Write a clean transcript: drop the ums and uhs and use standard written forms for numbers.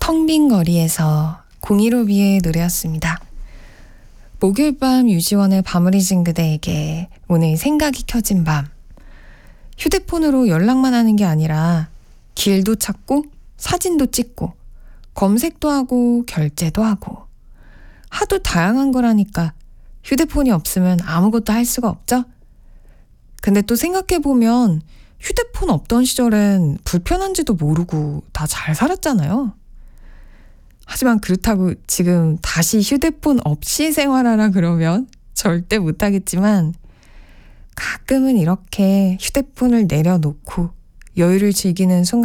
텅 빈 거리에서 015B의 노래였습니다. 목요일 밤 유지원의 밤을 잊은 그대에게 오늘 생각이 켜진 밤. 휴대폰으로 연락만 하는 게 아니라 길도 찾고 사진도 찍고 검색도 하고 결제도 하고 하도 다양한 거라니까 휴대폰이 없으면 아무것도 할 수가 없죠? 근데 또 생각해보면 휴대폰 없던 시절엔 불편한지도 모르고 다 잘 살았잖아요. 하지만 그렇다고 지금 다시 휴대폰 없이 생활하라 그러면 절대 못하겠지만 가끔은 이렇게 휴대폰을 내려놓고 여유를 즐기는 순간